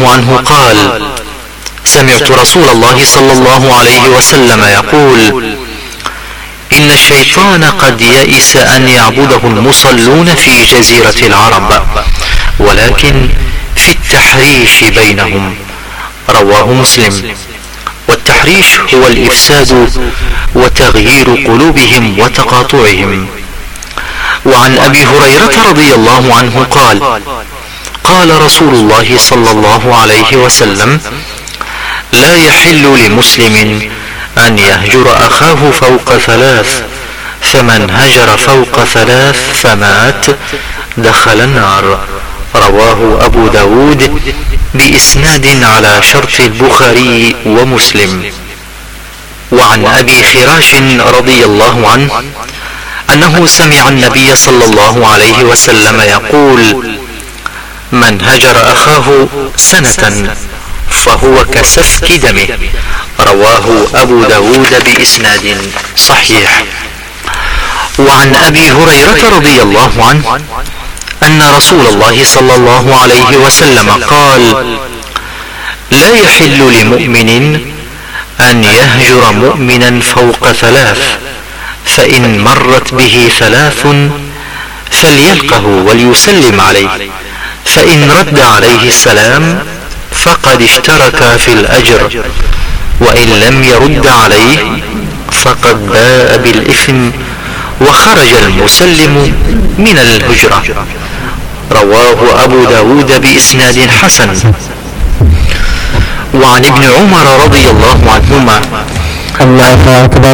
الله عنه قال: سمعت رسول الله صلى الله عليه وسلم يقول: إن الشيطان قد يئس أن يعبده المصلون في جزيرة العرب، ولكن في التحريش بينهم. رواه مسلم. والتحريش هو الإفساد وتغيير قلوبهم وتقاطعهم. وعن أبي هريرة رضي الله عنه قال: قال رسول الله صلى الله عليه وسلم: لا يحل لمسلم أن يهجر أخاه فوق ثلاث، فمن هجر فوق ثلاث فمات دخل النار. رواه أبو داود بإسناد على شرط البخاري ومسلم. وعن أبي خراش رضي الله عنه أنه سمع النبي صلى الله عليه وسلم يقول: من هجر أخاه سنة فهو كسفك دمه. رواه أبو داود بإسناد صحيح. وعن أبي هريرة رضي الله عنه أن رسول الله صلى الله عليه وسلم قال: لا يحل لمؤمن أن يهجر مؤمنا فوق ثلاث، فإن مرت به ثلاث فليلقه وليسلم عليه، فإن رد عليه السلام فقد اشترك في الأجر، وإن لم يرد عليه فقد باء بالإثم وخرج المسلم من الهجرة. رواه أبو داود بإسناد حسن. وعن ابن عمر رضي الله عنهما: الله أكبر.